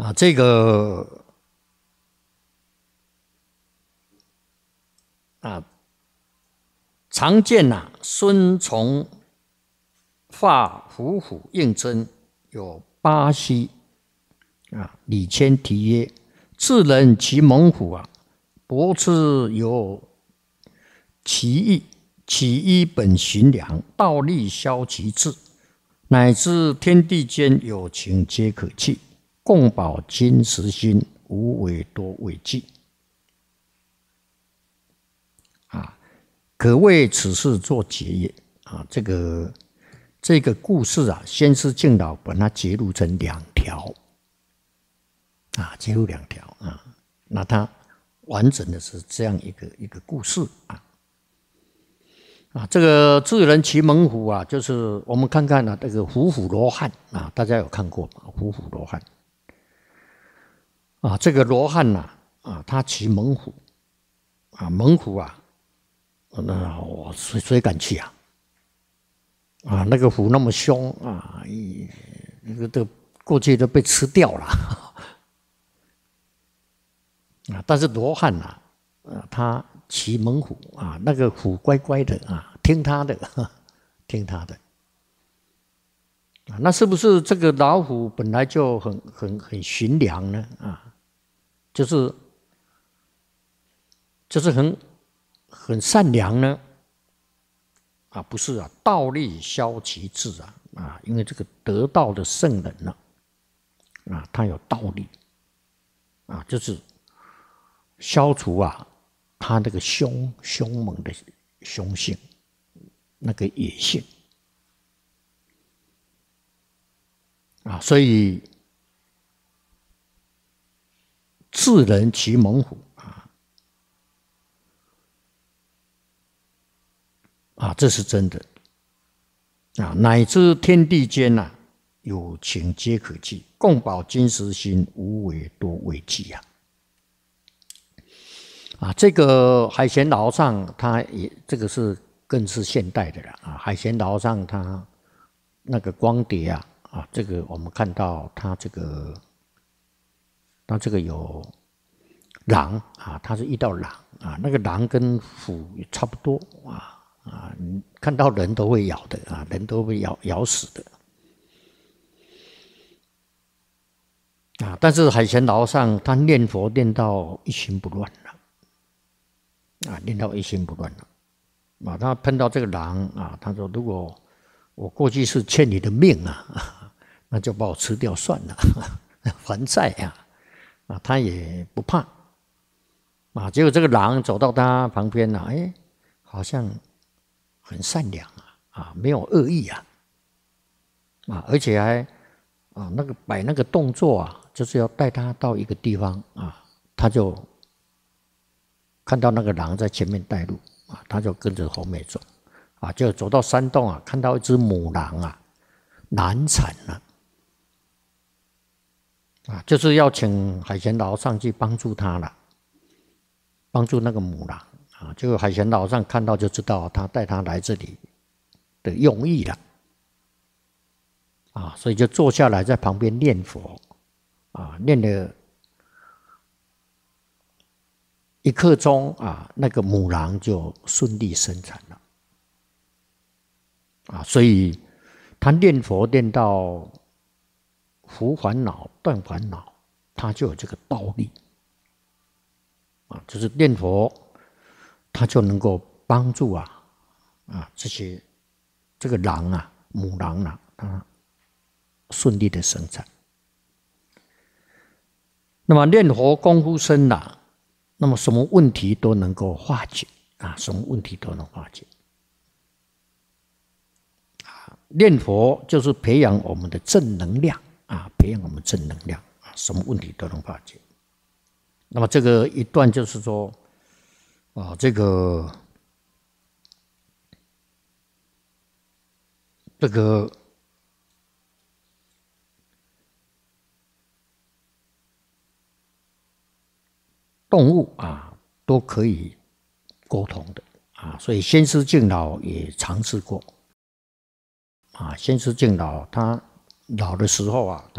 这个常见孙从化虎虎应征，有巴西李谦题曰：“智人其猛虎博之有其意，其一本寻良，道力消其志，乃至天地间有情皆可弃，共保金石心，无为多为计。”可谓此事作结也。这个故事先师敬老把它节录成2条节录2条那它完整的是这样一个故事这个智人骑猛虎就是我们看看这个虎虎罗汉大家有看过吗？虎虎罗汉这个罗汉他骑猛虎猛虎那我谁敢去那个虎那么凶那个都过去都被吃掉了但是罗汉他骑猛虎那个虎乖乖的听他的听他的那是不是这个老虎本来就很驯良呢就是很善良呢不是道力消其志因为这个得道的圣人他有道力就是消除他那个凶猛的凶性，那个野性所以智人骑猛虎这是真的乃至天地间有情皆可弃，共保金石心，无为多为计这个海贤老上他也这个是更是现代的了海贤老上他那个光碟这个我们看到他这个有狼他是遇到狼那个狼跟虎也差不多你看到人都会咬的人都会咬死的但是海贤老上他念佛念到一心不乱了念到一心不乱了他碰到这个狼他说如果我过去是欠你的命那就把我吃掉算了还债他也不怕结果这个狼走到他旁边好像很善良没有恶意而且还那个摆那个动作就是要带他到一个地方他就看到那个狼在前面带路他就跟着后面走就走到山洞看到一只母狼难产了就是要请海贤老上去帮助他了，帮助那个母狼结果海贤老上看到就知道他带他来这里的用意了所以就坐下来在旁边念佛念了1刻钟那个母狼就顺利生产了所以他念佛念到除烦恼断烦恼，他就有这个道力就是念佛他就能够帮助这个狼母狼它顺利的生产。那么念佛功夫深那么什么问题都能够化解什么问题都能化解念佛就是培养我们的正能量培养我们正能量什么问题都能化解。那么这个一段就是说这个动物都可以沟通的所以先师敬老也尝试过先师敬老他老的时候